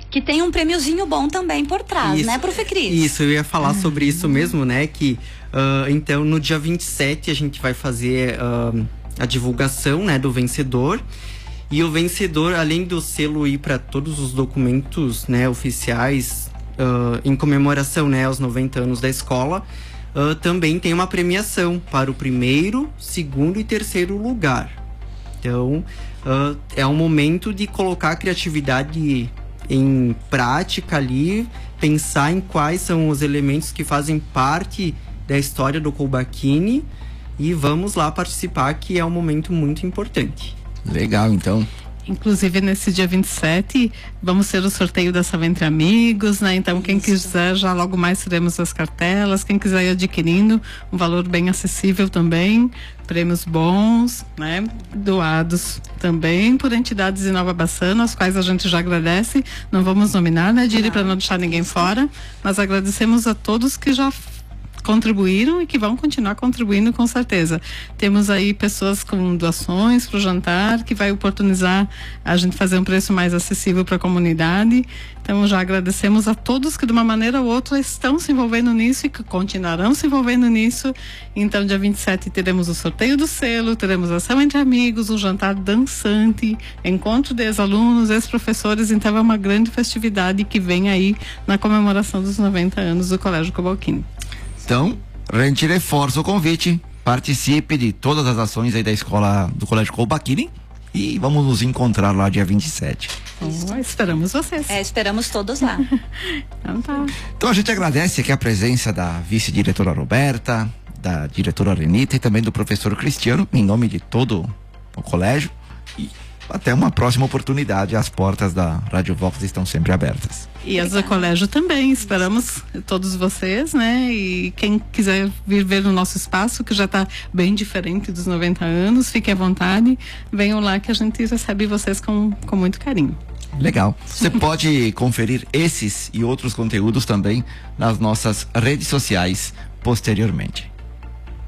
que tem um prêmiozinho bom também por trás, né, Prof. Cris? Isso, eu ia falar sobre isso mesmo, né, que então no dia 27 a gente vai fazer a divulgação, né, do vencedor. E o vencedor, além do selo ir para todos os documentos, né, oficiais em comemoração, né, aos 90 anos da escola, também tem uma premiação para o primeiro, segundo e terceiro lugar. Então, é um momento de colocar a criatividade em prática ali, pensar em quais são os elementos que fazem parte da história do Coubachini e vamos lá participar, que é um momento muito importante. Legal, então. Inclusive, nesse dia 27, vamos ter o sorteio da Sava Entre Amigos, né? Então, quem quiser, já logo mais teremos as cartelas. Quem quiser ir adquirindo, um valor bem acessível também. Prêmios bons, né? Doados também por entidades de Nova Bassano, as quais a gente já agradece. Não vamos nominar, né, Diri, para não deixar ninguém fora. Mas agradecemos a todos que já contribuíram e que vão continuar contribuindo, com certeza. Temos aí pessoas com doações para o jantar, que vai oportunizar a gente fazer um preço mais acessível para a comunidade. Então, já agradecemos a todos que de uma maneira ou outra estão se envolvendo nisso e que continuarão se envolvendo nisso. Então, dia 27 teremos o sorteio do selo, teremos ação entre amigos, um jantar dançante, encontro de ex-alunos, ex-professores. Então, é uma grande festividade que vem aí na comemoração dos 90 anos do Colégio Cobalcini. Então, a gente reforça o convite, participe de todas as ações aí da escola do Colégio Coubachini e vamos nos encontrar lá dia 27. Esperamos vocês. Esperamos todos lá. Então tá. Então a gente agradece aqui a presença da vice-diretora Roberta, da diretora Renita e também do professor Cristiano, em nome de todo o colégio. E até uma próxima oportunidade, as portas da Rádio Vox estão sempre abertas. E as do colégio também, esperamos todos vocês, né? E quem quiser vir ver o nosso espaço, que já está bem diferente dos 90 anos, fique à vontade, venham lá que a gente recebe vocês com muito carinho. Legal. Você pode conferir esses e outros conteúdos também nas nossas redes sociais posteriormente.